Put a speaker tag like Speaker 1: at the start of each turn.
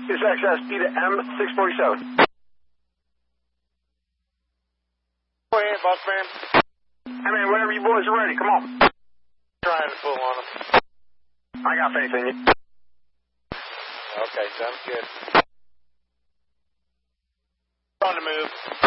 Speaker 1: This access P to M647.
Speaker 2: Go ahead, boss man.
Speaker 1: Hey, man, whenever you boys are ready, come on.
Speaker 2: Trying to pull on them.
Speaker 1: I got faith in you.
Speaker 2: Okay, sounds good. On the move.